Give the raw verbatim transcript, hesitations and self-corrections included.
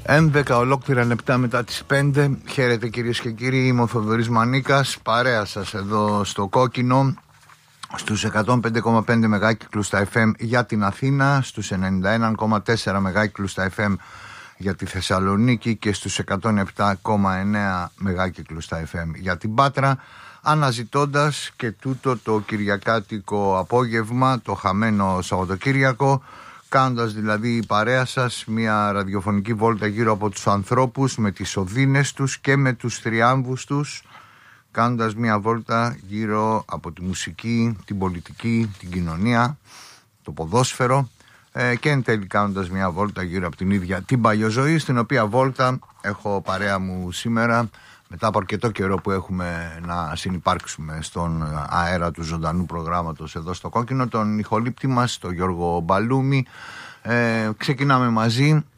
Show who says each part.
Speaker 1: έντεκα ολόκληρα λεπτά μετά τις πέντε. Χαίρετε κυρίες και κύριοι, είμαι ο Θοδωρής Μανίκας, παρέα σας εδώ στο Κόκκινο, στους εκατόν πέντε κόμμα πέντε μεγάκυκλους στα εφ εμ για την Αθήνα, στους ενενήντα ένα κόμμα τέσσερα μεγάκυκλους στα εφ εμ για τη Θεσσαλονίκη και στους εκατόν επτά κόμμα εννέα μεγάκυκλους στα εφ εμ για την Πάτρα, αναζητώντας και τούτο το κυριακάτικο απόγευμα, το χαμένο Σαββατοκύριακο, κάνοντας δηλαδή η παρέα σας μια ραδιοφωνική βόλτα γύρω από τους ανθρώπους με τις οδύνες τους και με τους θριάμβους τους, κάνοντας μια βόλτα γύρω από τη μουσική, την πολιτική, την κοινωνία, το ποδόσφαιρο ε, και εν τέλει κάνοντας μια βόλτα γύρω από την ίδια την παλιοζωή, στην οποία βόλτα έχω παρέα μου σήμερα, μετά από αρκετό καιρό που έχουμε να συνυπάρξουμε στον αέρα του ζωντανού προγράμματος εδώ στο Κόκκινο, τον ηχολήπτη μας, τον Γιώργο Μπαλούμη. Ε, ξεκινάμε μαζί